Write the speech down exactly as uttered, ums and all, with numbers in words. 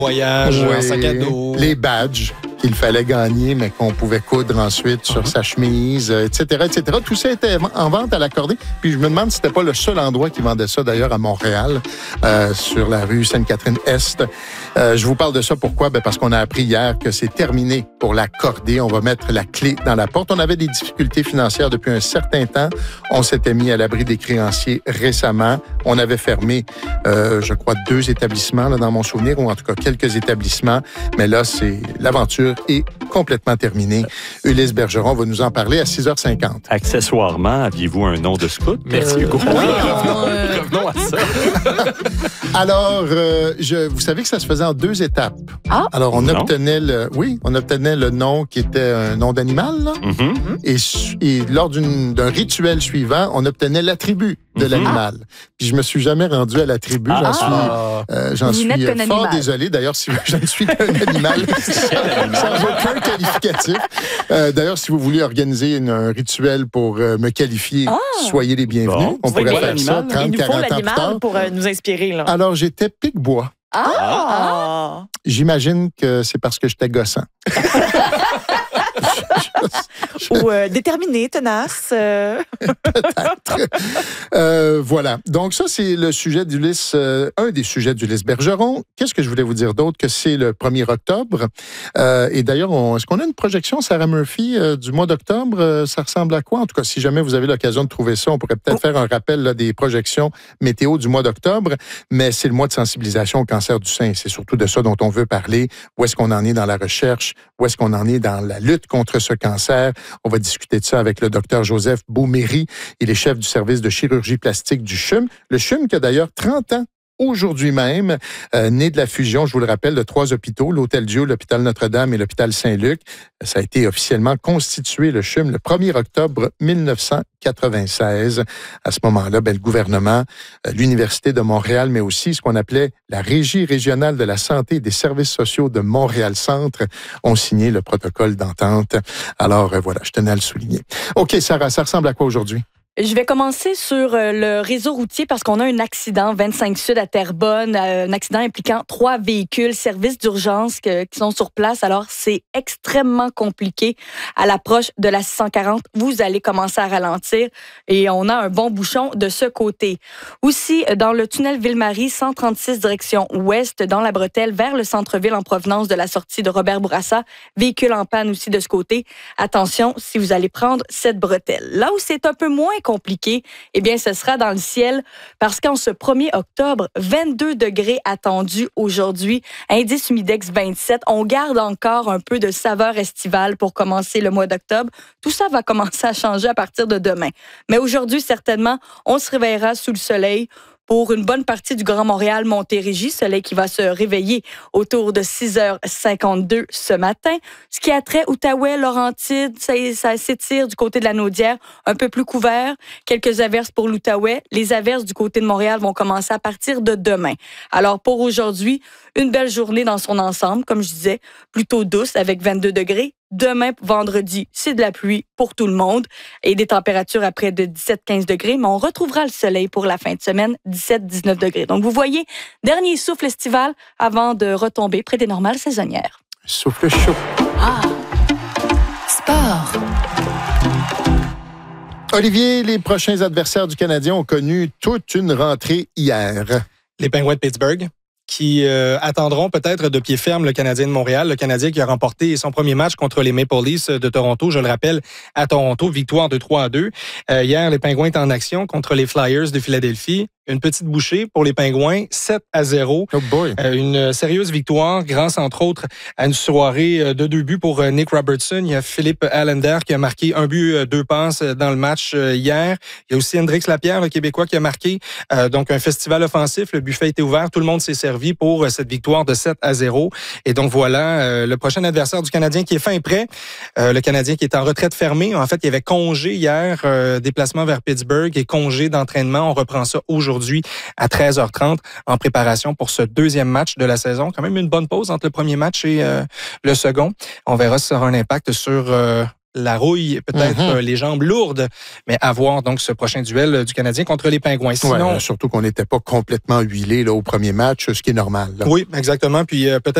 voyage, oui, un sac à dos. Les badges qu'il fallait gagner, mais qu'on pouvait coudre ensuite sur uh-huh. sa chemise, et cetera, et cetera. Tout ça était en vente à l'accordé. Puis je me demande si c'était pas le seul endroit qui vendait ça, d'ailleurs, à Montréal, euh, sur la rue Sainte-Catherine-Est. Euh, je vous parle de ça pourquoi? Ben parce qu'on a appris hier que c'est terminé pour l'accordé. On va mettre la clé dans la porte. On avait des difficultés financières depuis un certain temps. On s'était mis à l'abri des créanciers récemment. On avait fermé, euh, je crois, deux établissements, là, dans mon souvenir, ou en tout cas quelques établissements. Mais là, c'est l'aventure est complètement terminée. Ulysse Bergeron va nous en parler à six heures cinquante. Accessoirement, aviez-vous un nom de scout? Merci, Hugo. Oui, on, euh... revenons à ça. Alors, euh, je, vous savez que ça se faisait en deux étapes. Ah. Alors, on non. obtenait le, oui, on obtenait le nom qui était un nom d'animal, là. Mm-hmm. Et, et lors d'une, d'un rituel suivant, on obtenait l'attribut de mm-hmm. l'animal. Puis je me suis jamais rendu à l'attribut. Ah. J'en suis, euh, j'en suis fort animal. désolé. D'ailleurs, si je ne suis qu'un animal, sans aucun qualificatif. Euh, d'ailleurs, si vous voulez organiser une, un rituel pour euh, me qualifier, ah. soyez les bienvenus. Bon. On pourrait faire ça trente, quarante ans plus tard. Pour euh, nous inspirer. Là. Alors, j'étais pic-bois. Ah. ah! J'imagine que c'est parce que j'étais gossant. Ou euh, déterminé, tenace. Euh... Peut-être. Euh, voilà. Donc ça, c'est le sujet d'Ulysse, euh, un des sujets d'Ulysse Bergeron. Qu'est-ce que je voulais vous dire d'autre? Que c'est le premier octobre. Euh, et d'ailleurs, on, est-ce qu'on a une projection, Sarah Murphy, euh, du mois d'octobre? Euh, ça ressemble à quoi? En tout cas, si jamais vous avez l'occasion de trouver ça, on pourrait peut-être oh. faire un rappel là, des projections météo du mois d'octobre. Mais c'est le mois de sensibilisation au cancer du sein. C'est surtout de ça dont on veut parler. Où est-ce qu'on en est dans la recherche? Où est-ce qu'on en est dans la lutte contre ce cancer? On va discuter de ça avec le docteur Joseph Beauméry. Il est chef du service de chirurgie plastique du C H U M. Le C H U M qui a d'ailleurs trente ans aujourd'hui même, euh, né de la fusion, je vous le rappelle, de trois hôpitaux, l'Hôtel Dieu, l'Hôpital Notre-Dame et l'Hôpital Saint-Luc. Ça a été officiellement constitué, le C H U M, le premier octobre mille neuf cent quatre-vingt-seize. À ce moment-là, ben, le gouvernement, euh, l'Université de Montréal, mais aussi ce qu'on appelait la Régie régionale de la santé et des services sociaux de Montréal-Centre, ont signé le protocole d'entente. Alors, euh, voilà, je tenais à le souligner. OK, Sarah, ça ressemble à quoi aujourd'hui? Je vais commencer sur le réseau routier parce qu'on a un accident vingt-cinq Sud à Terrebonne, un accident impliquant trois véhicules, services d'urgence qui sont sur place. Alors, c'est extrêmement compliqué. À l'approche de la six cent quarante, vous allez commencer à ralentir et on a un bon bouchon de ce côté. Aussi, dans le tunnel Ville-Marie, cent trente-six direction ouest, dans la bretelle, vers le centre-ville en provenance de la sortie de Robert Bourassa. Véhicule en panne aussi de ce côté. Attention, si vous allez prendre cette bretelle. Là où c'est un peu moins compliqué, eh bien, ce sera dans le ciel parce qu'en ce premier octobre, vingt-deux degrés attendus aujourd'hui, indice humidex vingt-sept. On garde encore un peu de saveur estivale pour commencer le mois d'octobre. Tout ça va commencer à changer à partir de demain. Mais aujourd'hui, certainement, on se réveillera sous le soleil pour une bonne partie du Grand Montréal, Montérégie, soleil qui va se réveiller autour de six heures cinquante-deux ce matin. Ce qui a trait Outaouais, Laurentides, ça, ça s'étire du côté de la Naudière, un peu plus couvert. Quelques averses pour l'Outaouais. Les averses du côté de Montréal vont commencer à partir de demain. Alors pour aujourd'hui, une belle journée dans son ensemble, comme je disais, plutôt douce avec vingt-deux degrés. Demain, vendredi, c'est de la pluie pour tout le monde et des températures à près de dix-sept à quinze degrés, mais on retrouvera le soleil pour la fin de semaine, dix-sept à dix-neuf degrés. Donc, vous voyez, dernier souffle estival avant de retomber près des normales saisonnières. Souffle chaud. Ah! Sport. Olivier, les prochains adversaires du Canadien ont connu toute une rentrée hier. Les Penguins de Pittsburgh, qui euh, attendront peut-être de pied ferme le Canadien de Montréal. Le Canadien qui a remporté son premier match contre les Maple Leafs de Toronto, je le rappelle, à Toronto, victoire de trois à deux. Euh, hier, les Penguins étaient en action contre les Flyers de Philadelphie. Une petite bouchée pour les Pingouins, sept à zéro. Oh boy. Euh, une sérieuse victoire grâce, entre autres, à une soirée de deux buts pour Nick Robertson. Il y a Philippe Allender qui a marqué un but, deux passes dans le match hier. Il y a aussi Hendrix Lapierre, le Québécois, qui a marqué. Euh, donc, un festival offensif. Le buffet était ouvert. Tout le monde s'est servi pour cette victoire de sept à zéro. Et donc, voilà, euh, le prochain adversaire du Canadien qui est fin prêt. Euh, le Canadien qui est en retraite fermée. En fait, il y avait congé hier, euh, déplacement vers Pittsburgh et congé d'entraînement. On reprend ça aujourd'hui. Aujourd'hui à treize heures trente en préparation pour ce deuxième match de la saison. Quand même une bonne pause entre le premier match et euh, le second. On verra si ça aura un impact sur euh, la rouille, peut-être Mm-hmm. euh, les jambes lourdes, mais à voir donc ce prochain duel euh, du Canadien contre les Pingouins. Sinon, Ouais, surtout qu'on n'était pas complètement huilé là, au premier match, ce qui est normal. Là. oui, exactement. Puis euh, peut-être